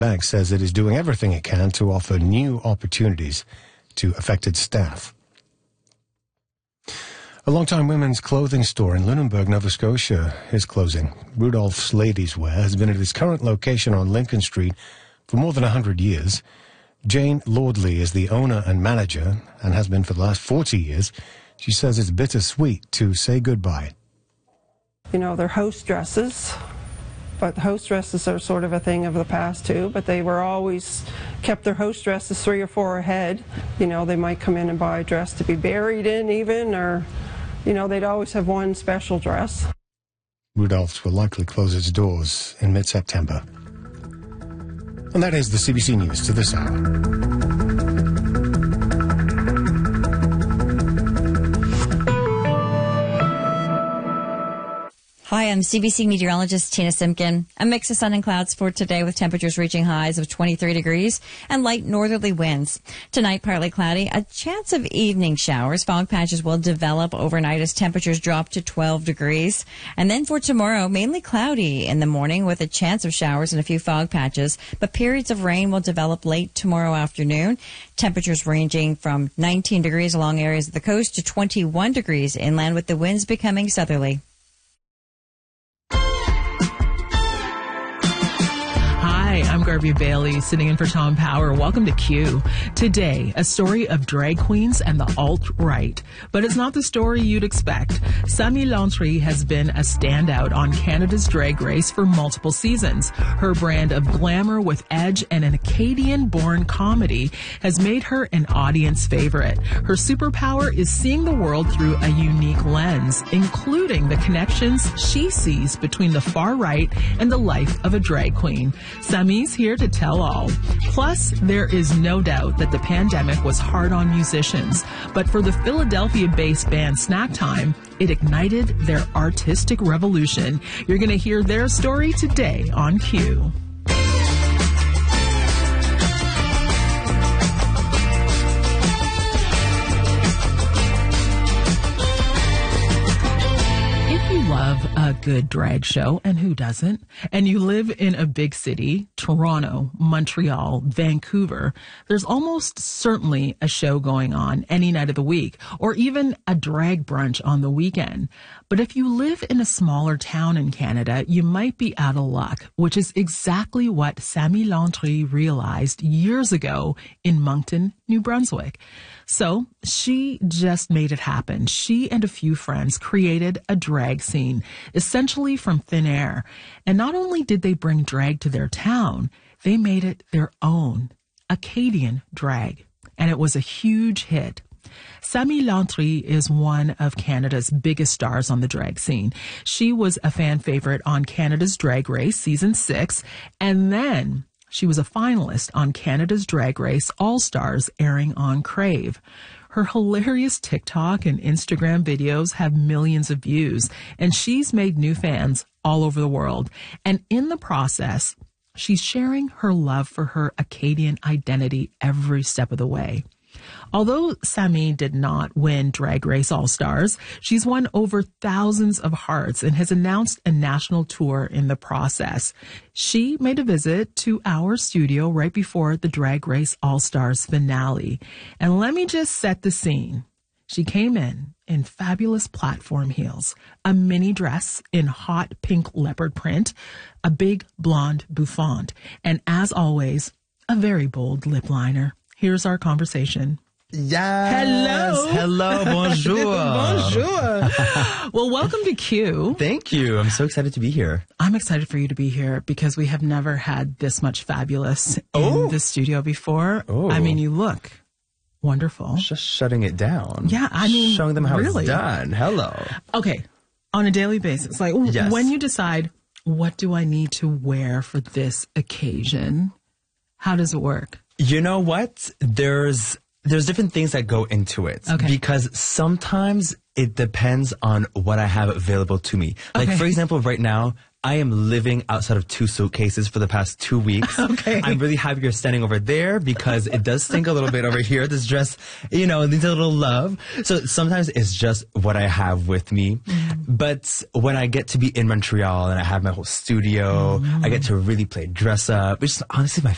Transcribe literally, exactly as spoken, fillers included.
Bank says it is doing everything it can to offer new opportunities to affected staff. A long-time women's clothing store in Lunenburg, Nova Scotia is closing. Rudolph's Ladies Wear has been at its current location on Lincoln Street for more than one hundred years. Jane Lordley is the owner and manager and has been for the last forty years. She says it's bittersweet to say goodbye. You know, they're house dresses, but house dresses are sort of a thing of the past too, but they were always kept their house dresses three or four ahead. You know, they might come in and buy a dress to be buried in even, or, you know, they'd always have one special dress. Rudolph's will likely close its doors in mid-September. And that is the C B C News to this hour. Hi, I'm C B C meteorologist Tina Simpkin. A mix of sun and clouds for today with temperatures reaching highs of twenty-three degrees and light northerly winds. Tonight, partly cloudy, a chance of evening showers. Fog patches will develop overnight as temperatures drop to twelve degrees. And then for tomorrow, mainly cloudy in the morning with a chance of showers and a few fog patches, but periods of rain will develop late tomorrow afternoon. Temperatures ranging from nineteen degrees along areas of the coast to twenty-one degrees inland with the winds becoming southerly. Hi, I'm Garvey Bailey, sitting in for Tom Power. Welcome to Q. Today, a story of drag queens and the alt-right. But it's not the story you'd expect. Sami Lantry has been a standout on Canada's Drag Race for multiple seasons. Her brand of glamour with edge and an Acadian-born comedy has made her an audience favorite. Her superpower is seeing the world through a unique lens, including the connections she sees between the far right and the life of a drag queen. Sami's here to tell all. Plus, there is no doubt that the pandemic was hard on musicians, but for the Philadelphia-based band Snack Time, it ignited their artistic revolution. You're going to hear their story today on Q. Love a good drag show, and who doesn't? And you live in a big city, Toronto, Montreal, Vancouver, there's almost certainly a show going on any night of the week, or even a drag brunch on the weekend. But if you live in a smaller town in Canada, you might be out of luck, which is exactly what Sami Lantry realized years ago in Moncton, New Brunswick. So she just made it happen. She and a few friends created a drag scene, essentially from thin air. And not only did they bring drag to their town, they made it their own, Acadian drag. And it was a huge hit. Sami Lantry is one of Canada's biggest stars on the drag scene. She was a fan favorite on Canada's Drag Race season six, and then she was a finalist on Canada's Drag Race All-Stars airing on Crave. Her hilarious TikTok and Instagram videos have millions of views, and she's made new fans all over the world. And in the process, she's sharing her love for her Acadian identity every step of the way. Although Sami did not win Drag Race All-Stars, she's won over thousands of hearts and has announced a national tour in the process. She made a visit to our studio right before the Drag Race All-Stars finale. And let me just set the scene. She came in in fabulous platform heels, a mini dress in hot pink leopard print, a big blonde bouffant, and as always, a very bold lip liner. Here's our conversation. Yes. Hello. Hello. Bonjour. Bonjour. Well, welcome to Q. Thank you. I'm so excited to be here. I'm excited for you to be here because we have never had this much fabulous in oh. the studio before. Oh. I mean, you look wonderful. Just shutting it down. Yeah, I mean, showing them how really. it's done. Hello. Okay. On a daily basis, like yes. when you decide, what do I need to wear for this occasion? How does it work? You know what? There's there's different things that go into it. Okay. Because sometimes it depends on what I have available to me. Like, okay. for example, right now, I am living outside of two suitcases for the past two weeks. Okay. I'm really happy you're standing over there because it does stink a little bit over here. This dress, you know, needs a little love. So sometimes it's just what I have with me. Mm. But when I get to be in Montreal and I have my whole studio, mm. I get to really play dress up, which is honestly my